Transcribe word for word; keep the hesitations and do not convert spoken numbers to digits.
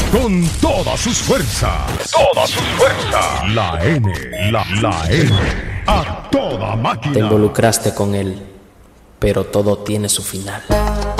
con todas sus fuerzas. Todas sus fuerzas. La N, la, la N. A toda máquina. Te involucraste con él, pero todo tiene su final.